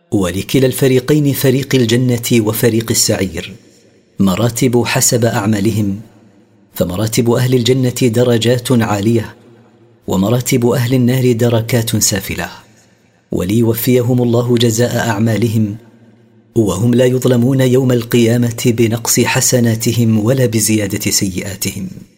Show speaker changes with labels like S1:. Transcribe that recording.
S1: ولكلا الفريقين، فريق الجنة وفريق السعير، مراتب حسب أعمالهم، فمراتب أهل الجنة درجات عالية، ومراتب أهل النار دركات سافلة، وليوفيهم الله جزاء أعمالهم، وهم لا يظلمون يوم القيامة بنقص حسناتهم ولا بزيادة سيئاتهم.